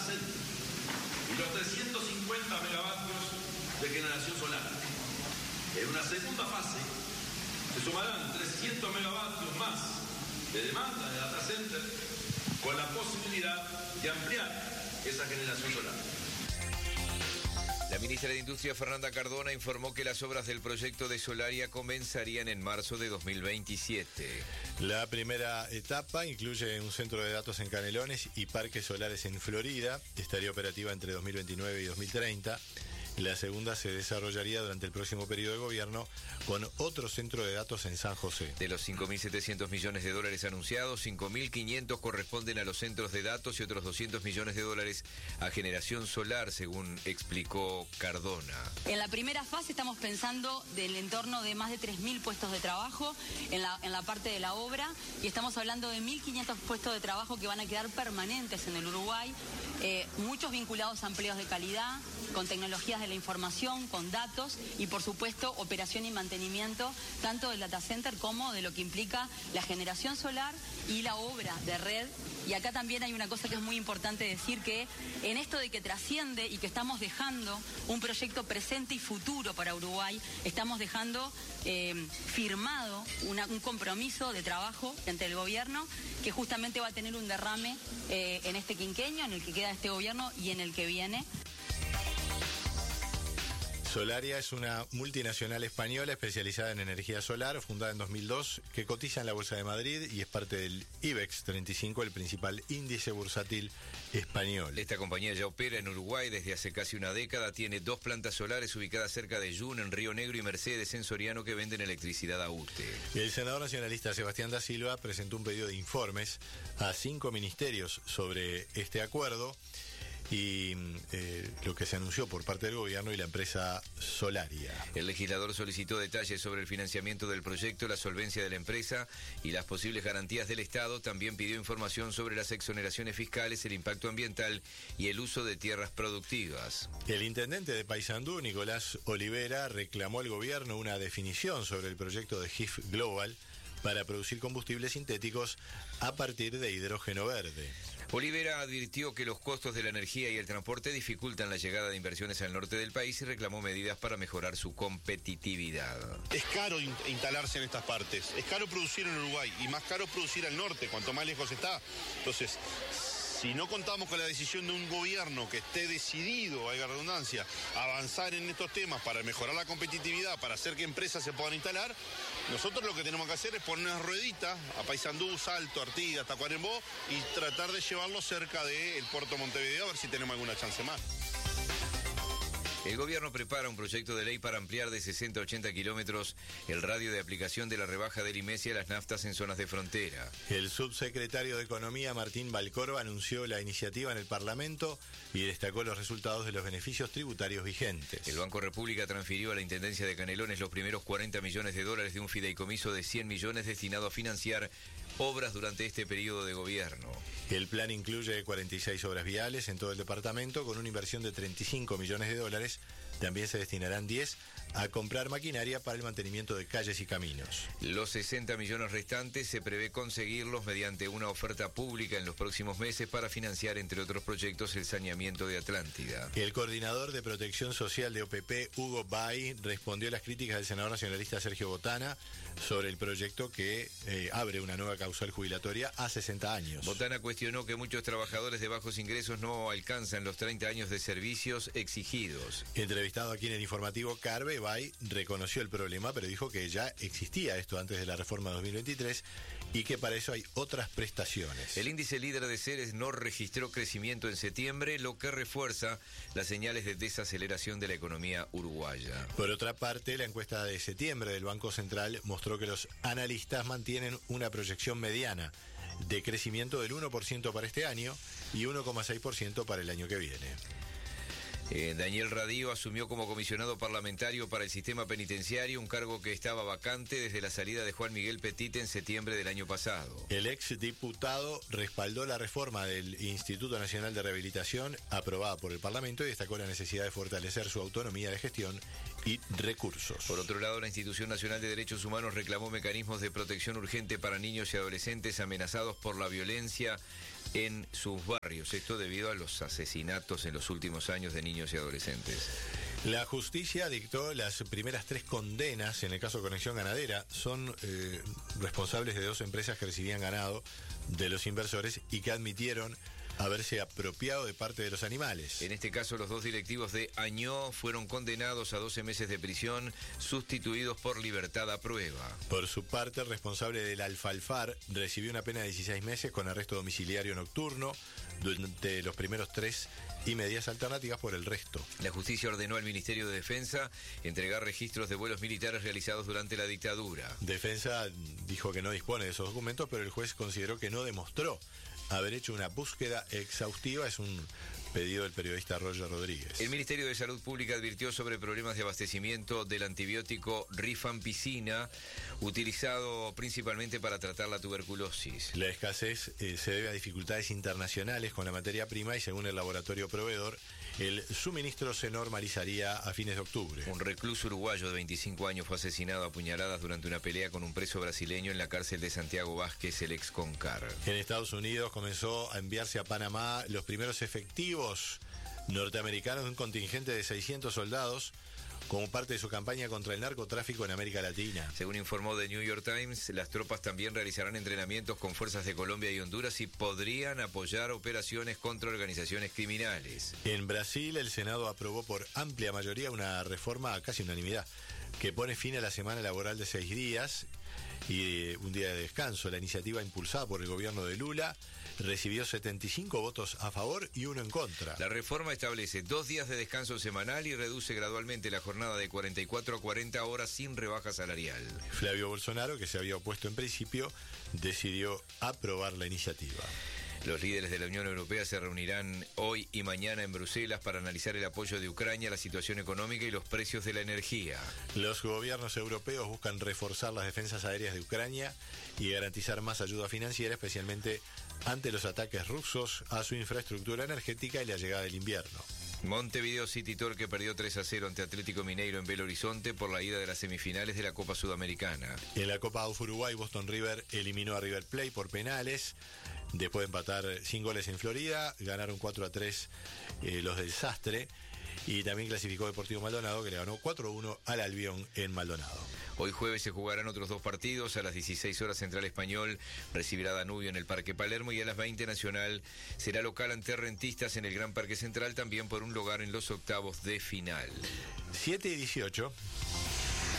center y los 350 megavatios de generación solar. En una segunda fase se sumarán 300 megavatios más de demanda de data center con la posibilidad de ampliar esa generación solar. La ministra de Industria, Fernanda Cardona, informó que las obras del proyecto de Solaria comenzarían en marzo de 2027. La primera etapa incluye un centro de datos en Canelones y parques solares en Florida. Estaría operativa entre 2029 y 2030. La segunda se desarrollaría durante el próximo periodo de gobierno con otro centro de datos en San José. De los 5.700 millones de dólares anunciados, 5.500 corresponden a los centros de datos y otros 200 millones de dólares a generación solar, según explicó Cardona. En la primera fase estamos pensando del entorno de más de 3.000 puestos de trabajo en la parte de la obra, y estamos hablando de 1.500 puestos de trabajo que van a quedar permanentes en el Uruguay, muchos vinculados a empleos de calidad, con tecnologías de la información, con datos y por supuesto operación y mantenimiento tanto del data center como de lo que implica la generación solar y la obra de red. Y acá también hay una cosa que es muy importante decir, que en esto de que trasciende y que estamos dejando un proyecto presente y futuro para Uruguay, estamos dejando firmado un compromiso de trabajo entre el gobierno que justamente va a tener un derrame en este quinquenio, en el que queda este gobierno y en el que viene. Solaria es una multinacional española especializada en energía solar, fundada en 2002, que cotiza en la Bolsa de Madrid y es parte del IBEX 35, el principal índice bursátil español. Esta compañía ya opera en Uruguay desde hace casi una década, tiene 2 plantas solares ubicadas cerca de Yun, en Río Negro, y Mercedes, en Soriano, que venden electricidad a UTE. El senador nacionalista Sebastián da Silva presentó un pedido de informes a 5 ministerios sobre este acuerdo y lo que se anunció por parte del gobierno y la empresa Solaria. El legislador solicitó detalles sobre el financiamiento del proyecto, la solvencia de la empresa y las posibles garantías del Estado. También pidió información sobre las exoneraciones fiscales, el impacto ambiental y el uso de tierras productivas. El intendente de Paysandú, Nicolás Olivera, reclamó al gobierno una definición sobre el proyecto de HIF Global para producir combustibles sintéticos a partir de hidrógeno verde. Olivera advirtió que los costos de la energía y el transporte dificultan la llegada de inversiones al norte del país y reclamó medidas para mejorar su competitividad. Es caro instalarse en estas partes, es caro producir en Uruguay y más caro producir al norte, cuanto más lejos está. Entonces, si no contamos con la decisión de un gobierno que esté decidido, valga la redundancia, a avanzar en estos temas para mejorar la competitividad, para hacer que empresas se puedan instalar, nosotros lo que tenemos que hacer es poner unas rueditas a Paysandú, Salto, Artigas, Tacuarembó y tratar de llevarlo cerca del puerto Montevideo a ver si tenemos alguna chance más. El gobierno prepara un proyecto de ley para ampliar de 60 a 80 kilómetros el radio de aplicación de la rebaja del IMESI a las naftas en zonas de frontera. El subsecretario de Economía, Martín Valcorba, anunció la iniciativa en el Parlamento y destacó los resultados de los beneficios tributarios vigentes. El Banco República transfirió a la Intendencia de Canelones los primeros 40 millones de dólares de un fideicomiso de 100 millones destinado a financiar obras durante este periodo de gobierno. El plan incluye 46 obras viales en todo el departamento con una inversión de 35 millones de dólares. También se destinarán 10 a comprar maquinaria para el mantenimiento de calles y caminos. Los 60 millones restantes se prevé conseguirlos mediante una oferta pública en los próximos meses para financiar, entre otros proyectos, el saneamiento de Atlántida. El coordinador de protección social de OPP, Hugo Bay, respondió a las críticas del senador nacionalista Sergio Botana sobre el proyecto que abre una nueva causal jubilatoria a 60 años. Botana cuestionó que muchos trabajadores de bajos ingresos no alcanzan los 30 años de servicios exigidos. Entrevistado aquí en el informativo Carve, Bay reconoció el problema, pero dijo que ya existía esto antes de la reforma 2023 y que para eso hay otras prestaciones. El índice líder de Ceres no registró crecimiento en septiembre, lo que refuerza las señales de desaceleración de la economía uruguaya. Por otra parte, la encuesta de septiembre del Banco Central mostró que los analistas mantienen una proyección mediana de crecimiento del 1% para este año y 1,6% para el año que viene. Daniel Radío asumió como comisionado parlamentario para el sistema penitenciario, un cargo que estaba vacante desde la salida de Juan Miguel Petit en septiembre del año pasado. El exdiputado respaldó la reforma del Instituto Nacional de Rehabilitación aprobada por el Parlamento y destacó la necesidad de fortalecer su autonomía de gestión y recursos. Por otro lado, la Institución Nacional de Derechos Humanos reclamó mecanismos de protección urgente para niños y adolescentes amenazados por la violencia en sus barrios. Esto debido a los asesinatos en los últimos años de niños y adolescentes. La justicia dictó las primeras 3 condenas en el caso de Conexión Ganadera. Son responsables de 2 empresas que recibían ganado de los inversores y que admitieron haberse apropiado de parte de los animales. En este caso, los 2 directivos de Añó fueron condenados a 12 meses de prisión, sustituidos por libertad a prueba. Por su parte, el responsable del Alfalfar recibió una pena de 16 meses con arresto domiciliario nocturno durante los primeros 3 y medidas alternativas por el resto. La justicia ordenó al Ministerio de Defensa entregar registros de vuelos militares realizados durante la dictadura. Defensa dijo que no dispone de esos documentos, pero el juez consideró que no demostró haber hecho una búsqueda exhaustiva. Es un pedido del periodista Roger Rodríguez. El Ministerio de Salud Pública advirtió sobre problemas de abastecimiento del antibiótico rifampicina, utilizado principalmente para tratar la tuberculosis. La escasez se debe a dificultades internacionales con la materia prima y, según el laboratorio proveedor, el suministro se normalizaría a fines de octubre. Un recluso uruguayo de 25 años fue asesinado a puñaladas durante una pelea con un preso brasileño en la cárcel de Santiago Vázquez, el ex Concar. En Estados Unidos comenzó a enviarse a Panamá los primeros efectivos norteamericanos de un contingente de 600 soldados como parte de su campaña contra el narcotráfico en América Latina. Según informó The New York Times, las tropas también realizarán entrenamientos con fuerzas de Colombia y Honduras y podrían apoyar operaciones contra organizaciones criminales. En Brasil, el Senado aprobó por amplia mayoría una reforma a casi unanimidad que pone fin a la semana laboral de 6 días y un día de descanso. La iniciativa, impulsada por el gobierno de Lula, recibió 75 votos a favor y 1 en contra. La reforma establece 2 días de descanso semanal y reduce gradualmente la jornada de 44 a 40 horas sin rebaja salarial. Flavio Bolsonaro, que se había opuesto en principio, decidió aprobar la iniciativa. Los líderes de la Unión Europea se reunirán hoy y mañana en Bruselas para analizar el apoyo de Ucrania, la situación económica y los precios de la energía. Los gobiernos europeos buscan reforzar las defensas aéreas de Ucrania y garantizar más ayuda financiera, especialmente ante los ataques rusos a su infraestructura energética y la llegada del invierno. Montevideo City Torque perdió 3-0 ante Atlético Mineiro en Belo Horizonte por la ida de las semifinales de la Copa Sudamericana. En la Copa AUF Uruguay, Boston River eliminó a River Plate por penales. Después de empatar 5 goles en Florida, ganaron 4-3 los del Sastre. Y también clasificó Deportivo Maldonado, que le ganó 4-1 al Albion en Maldonado. Hoy jueves se jugarán otros 2 partidos. A las 16 horas Central Español recibirá a Danubio en el Parque Palermo y a las 20 Nacional será local ante Rentistas en el Gran Parque Central, también por un lugar en los octavos de final. 7:18.